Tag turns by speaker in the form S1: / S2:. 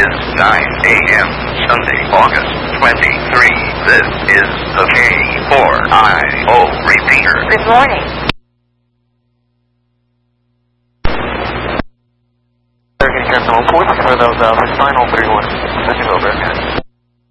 S1: is 9 a.m. Sunday, August 23. This is the K4IO repeater.
S2: Good morning.
S3: Cancel 4 for those for final 31. Switching over.